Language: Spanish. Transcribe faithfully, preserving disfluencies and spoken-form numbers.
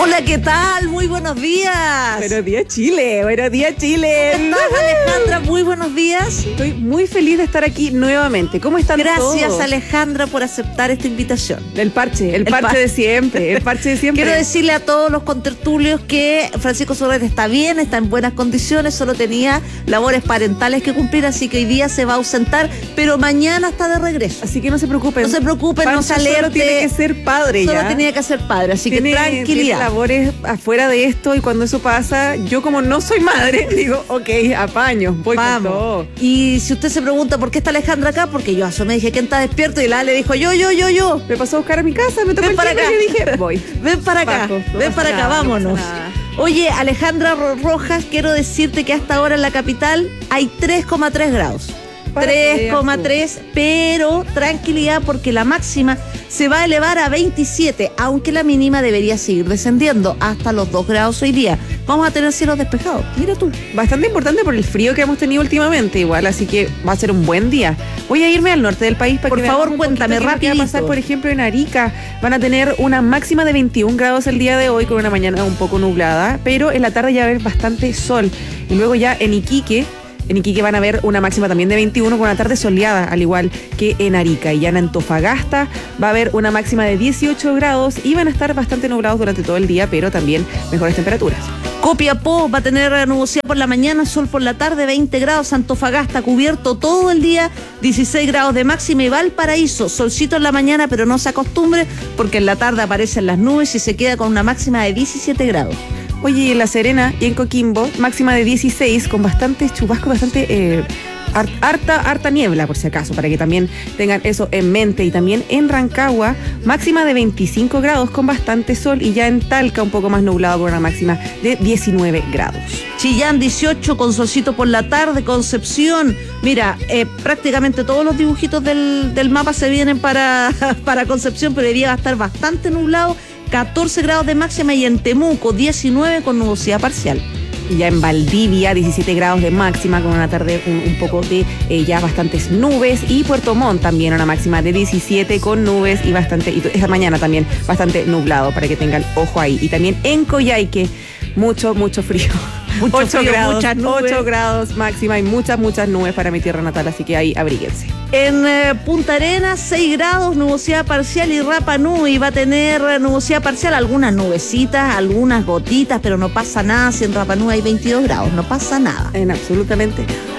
Hola, ¿qué tal? Muy buenos días. Buenos días, Chile. Buenos días, Chile. ¿Cómo estás, Alejandra? Muy buenos días. Estoy muy feliz de estar aquí nuevamente. ¿Cómo están Gracias, todos? Alejandra, por aceptar esta invitación. El parche, el, El parche par- de siempre, el parche de siempre. Quiero decirle a todos los contertulios que Francisco Sorrete está bien, está en buenas condiciones, solo tenía labores parentales que cumplir, así que hoy día se va a ausentar, pero mañana está de regreso. Así que no se preocupen. No se preocupen, no se Pancho alerte. solo tiene que ser padre Solo ya. tenía que ser padre, así Tiene, que tranquilidad. tiene labores afuera de esto y cuando eso pasa, yo como no soy madre, digo, ok, apaño, voy con todo. Vamos. Y si usted se pregunta por qué está Alejandra acá, porque yo asomé y dije, ¿quién está despierto? Y la le dijo, yo, yo, yo, yo. Me pasó a buscar a mi casa, me tocó Ven el para timbre acá. y dije, voy. Ven para acá, Bajo, no ven pasa para acá, nada, no vámonos. pasa nada. Oye, Alejandra Ro- Rojas, quiero decirte que hasta ahora en la capital hay tres coma tres grados. Para que tres coma tres, pero tranquilidad porque la máxima se va a elevar a veintisiete, aunque la mínima debería seguir descendiendo hasta los dos grados hoy día. Vamos a tener cielos despejados, mira tú. Bastante importante por el frío que hemos tenido últimamente igual, así que va a ser un buen día. Voy a irme al norte del país para Por que favor, veamos un cuéntame poquito qué es lo que va a pasar, rapidito. por ejemplo, en Arica. Van a tener una máxima de veintiún grados el día de hoy, con una mañana un poco nublada, pero en la tarde ya va a haber bastante sol. Y luego ya en Iquique, en Iquique van a ver una máxima también de veintiuno con una tarde soleada, al igual que en Arica. Y ya en Antofagasta va a haber una máxima de dieciocho grados y van a estar bastante nublados durante todo el día, pero también mejores temperaturas. Copiapó va a tener nubosidad por la mañana, sol por la tarde, veinte grados. Antofagasta cubierto todo el día, dieciséis grados de máxima. Y Valparaíso, solcito en la mañana, pero no se acostumbre porque en la tarde aparecen las nubes y se queda con una máxima de diecisiete grados. Oye, y en La Serena y en Coquimbo, máxima de dieciséis, con bastante chubasco, bastante eh, har- harta, harta niebla, por si acaso, para que también tengan eso en mente. Y también en Rancagua, máxima de veinticinco grados, con bastante sol. Y ya en Talca, un poco más nublado, con una máxima de diecinueve grados. Chillán dieciocho con solcito por la tarde. Concepción, mira, eh, prácticamente todos los dibujitos del, del mapa se vienen para, para Concepción, pero hoy día va a estar bastante nublado, catorce grados de máxima. Y en Temuco, diecinueve con nubosidad parcial. Y ya en Valdivia, diecisiete grados de máxima, con una tarde un, un poco de eh, ya bastantes nubes. Y Puerto Montt también una máxima de diecisiete con nubes y bastante, y esta mañana también bastante nublado, para que tengan ojo ahí. Y también en Coyhaique, mucho, mucho frío. Mucho ocho frío, grados, muchas nubes. ocho grados máxima y muchas, muchas nubes para mi tierra natal, así que ahí abríguense. En eh, Punta Arenas, seis grados, nubosidad parcial. Y Rapa Nui va a tener eh, nubosidad parcial, algunas nubecitas, algunas gotitas, pero no pasa nada. Si en Rapa Nui hay veintidós grados, no pasa nada. En absolutamente